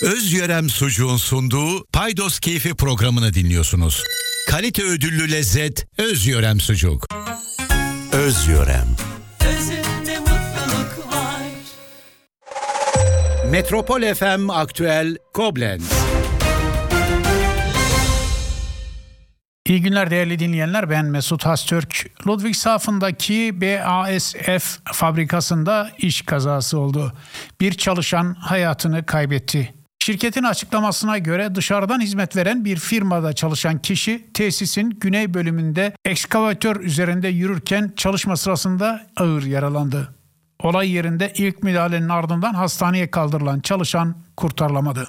Özyörem Sucuğun sunduğu Paydos Keyfi programını dinliyorsunuz. Kalite ödüllü lezzet Özyörem Sucuk. Özyörem. Özünde mutluluk var. Metropol FM Aktüel Koblenz. İyi günler değerli dinleyenler, ben Mesut Hastürk. Ludwigshafen'daki BASF fabrikasında iş kazası oldu. Bir çalışan hayatını kaybetti. Şirketin açıklamasına göre dışarıdan hizmet veren bir firmada çalışan kişi tesisin güney bölümünde ekskavatör üzerinde yürürken çalışma sırasında ağır yaralandı. Olay yerinde ilk müdahalenin ardından hastaneye kaldırılan çalışan kurtarılamadı.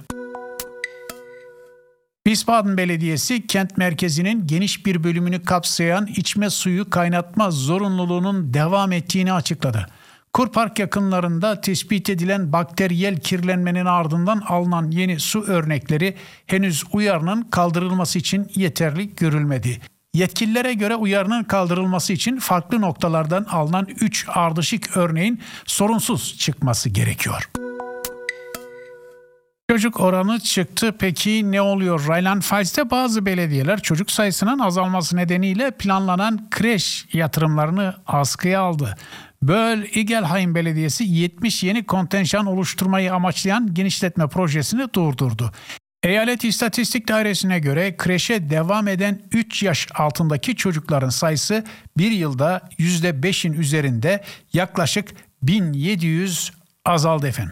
Wiesbaden Belediyesi kent merkezinin geniş bir bölümünü kapsayan içme suyu kaynatma zorunluluğunun devam ettiğini açıkladı. Kurpark yakınlarında tespit edilen bakteriyel kirlenmenin ardından alınan yeni su örnekleri henüz uyarının kaldırılması için yeterli görülmedi. Yetkililere göre uyarının kaldırılması için farklı noktalardan alınan 3 ardışık örneğin sorunsuz çıkması gerekiyor. Çocuk oranı çıktı. Peki ne oluyor? Rheinland-Pfalz'te bazı belediyeler çocuk sayısının azalması nedeniyle planlanan kreş yatırımlarını askıya aldı. Böll-Igelheim Belediyesi 70 yeni kontenjan oluşturmayı amaçlayan genişletme projesini durdurdu. Eyalet İstatistik Dairesi'ne göre kreşe devam eden 3 yaş altındaki çocukların sayısı bir yılda %5'in üzerinde yaklaşık 1700 azaldı efendim.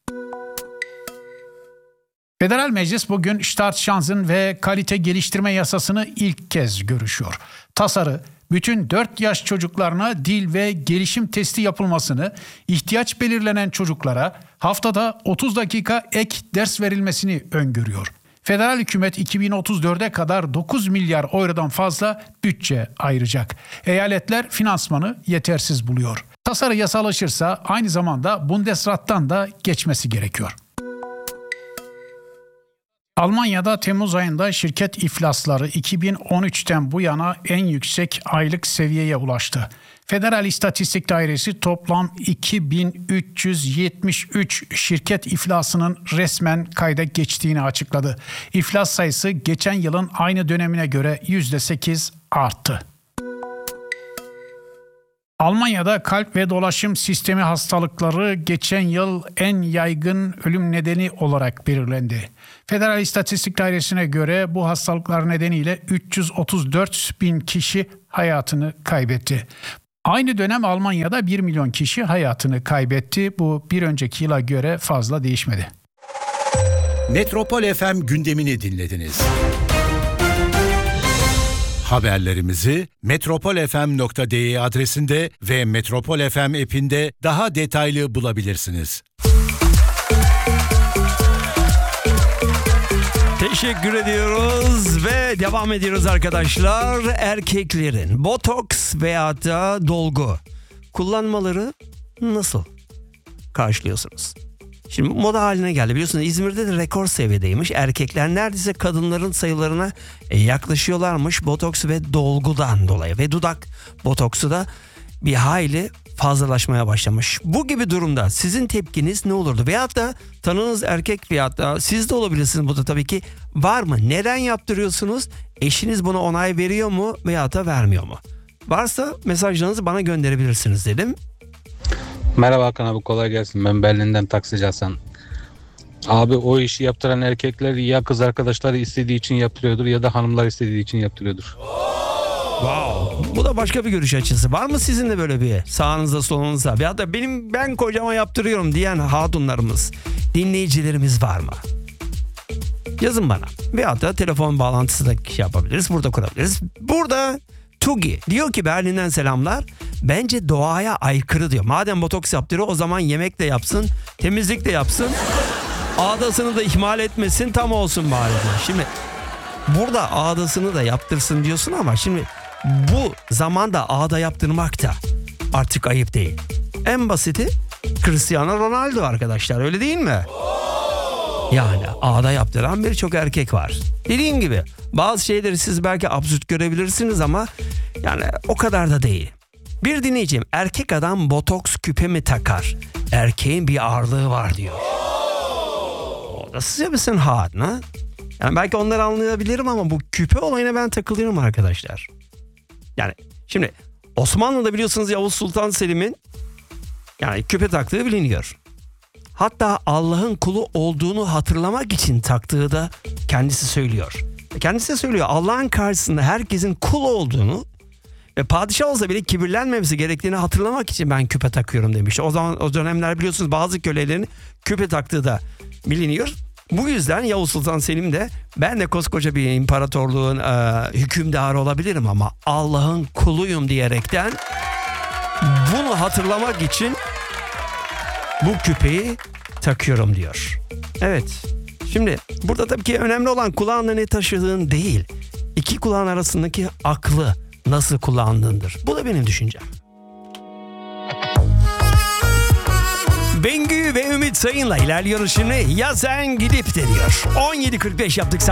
Federal Meclis bugün Staatschancen ve kalite geliştirme yasasını ilk kez görüşüyor. Tasarı, bütün 4 yaş çocuklarına dil ve gelişim testi yapılmasını, ihtiyaç belirlenen çocuklara haftada 30 dakika ek ders verilmesini öngörüyor. Federal hükümet 2034'e kadar 9 milyar eurodan fazla bütçe ayıracak. Eyaletler finansmanı yetersiz buluyor. Tasarı yasalaşırsa aynı zamanda Bundesrat'tan da geçmesi gerekiyor. Almanya'da Temmuz ayında şirket iflasları 2013'ten bu yana en yüksek aylık seviyeye ulaştı. Federal İstatistik Dairesi toplam 2373 şirket iflasının resmen kayda geçtiğini açıkladı. İflas sayısı geçen yılın aynı dönemine göre %8 arttı. Almanya'da kalp ve dolaşım sistemi hastalıkları geçen yıl en yaygın ölüm nedeni olarak belirlendi. Federal İstatistik Dairesi'ne göre bu hastalıklar nedeniyle 334 bin kişi hayatını kaybetti. Aynı dönem Almanya'da 1 milyon kişi hayatını kaybetti. Bu bir önceki yıla göre fazla değişmedi. Metropol FM gündemini dinlediniz. Haberlerimizi metropolfm.de adresinde ve Metropol FM app'inde daha detaylı bulabilirsiniz. Teşekkür ediyoruz ve devam ediyoruz arkadaşlar. Erkeklerin botoks veya da dolgu kullanmaları nasıl karşılıyorsunuz? Şimdi moda haline geldi. Biliyorsunuz İzmir'de de rekor seviyedeymiş. Erkekler neredeyse kadınların sayılarına yaklaşıyorlarmış botoks ve dolgudan dolayı. Ve dudak botoksu da bir hayli fazlalaşmaya başlamış. Bu gibi durumda sizin tepkiniz ne olurdu? Veyahut da tanınız erkek veyahut da siz de olabilirsiniz. Bu da tabii ki var mı? Neden yaptırıyorsunuz? Eşiniz buna onay veriyor mu veyahut da vermiyor mu? Varsa mesajlarınızı bana gönderebilirsiniz dedim. Merhaba Hakan abi, kolay gelsin. Ben Berlin'den taksici Hasan. Abi o işi yaptıran erkekler ya kız arkadaşları istediği için yaptırıyordur ya da hanımlar istediği için yaptırıyordur. Wow. Bu da başka bir görüş açısı. Var mı sizin de böyle bir sağınızda solunuzda ya da ben kocama yaptırıyorum diyen hatunlarımız, dinleyicilerimiz var mı? Yazın bana. Veyahut da telefon bağlantısı da yapabiliriz. Burada kurabiliriz. Burada Tugi diyor ki Berlin'den selamlar. Bence doğaya aykırı diyor. Madem botoks yaptırıyor o zaman yemek de yapsın, temizlik de yapsın. Ağdasını da ihmal etmesin, tam olsun bari diyor. Şimdi burada ağdasını da yaptırsın diyorsun ama şimdi bu zamanda ağda yaptırmak da artık ayıp değil. En basiti Cristiano Ronaldo arkadaşlar, öyle değil mi? Yani ağda yaptıran birçok erkek var. Dediğim gibi bazı şeyleri siz belki absürt görebilirsiniz ama yani o kadar da değil. Bir dinleyicim, erkek adam botoks küpe mi takar? Erkeğin bir ağırlığı var diyor. das ist ja ein bisschen hart, ne? Yani belki onları anlayabilirim ama bu küpe olayına ben takılıyorum arkadaşlar. Yani şimdi Osmanlı'da biliyorsunuz Yavuz Sultan Selim'in yani küpe taktığı biliniyor. Hatta Allah'ın kulu olduğunu hatırlamak için taktığı da kendisi söylüyor. Kendisi söylüyor Allah'ın karşısında herkesin kul olduğunu ve padişah olsa bile kibirlenmemesi gerektiğini hatırlamak için ben küpe takıyorum demiş. O zaman o dönemler biliyorsunuz bazı kölelerin küpe taktığı da biliniyor. Bu yüzden Yavuz Sultan Selim de ben de koskoca bir imparatorluğun hükümdarı olabilirim ama Allah'ın kuluyum diyerekten bunu hatırlamak için bu küpeyi takıyorum diyor. Evet. Şimdi burada tabii ki önemli olan kulağında ne taşıdığın değil, iki kulağın arasındaki aklı nasıl kullandığındır. Bu da benim düşüncem. Bengü ve Ümit Sayın'la ilerliyoruz şimdi. Ya sen gidip de diyor. 17.45 yaptık.